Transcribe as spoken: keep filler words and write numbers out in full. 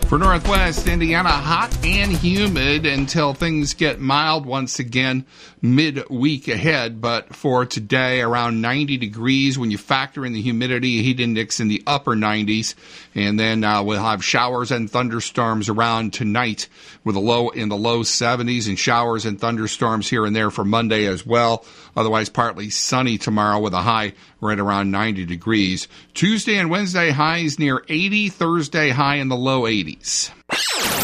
For Northwest Indiana, hot and humid until things get mild once again midweek ahead. But for today, around ninety degrees when you factor in the humidity, heat index in the upper nineties. And then uh, we'll have showers and thunderstorms around tonight with a low in the low seventies and showers and thunderstorms here and there for Monday as well. Otherwise, partly sunny tomorrow with a high right around ninety degrees. Tuesday and Wednesday, highs near eighty. Thursday, high in the low eighties.